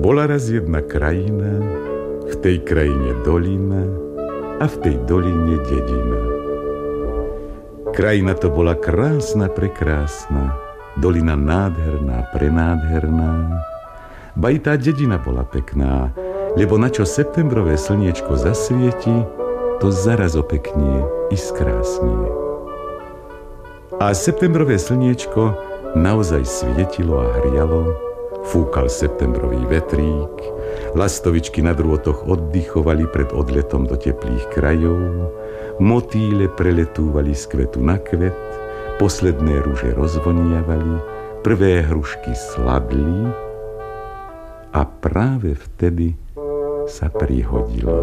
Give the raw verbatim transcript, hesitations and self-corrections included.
Bola raz jedna krajina, v tej krajine dolina a v tej doline dedina. Krajina to bola krásna, prekrásna, dolina nádherná, prenádherná. Ba i tá dedina bola pekná, lebo na čo septembrové slniečko zasvieti, to zaraz opeknie i skrásnie. A septembrové slniečko naozaj svietilo a hrialo, fúkal septembrový vetrík, lastovičky na drôtoch oddychovali pred odletom do teplých krajov, motýle preletúvali z kvetu na kvet, posledné ruže rozvoniavali, prvé hrušky sladli a práve vtedy sa prihodilo.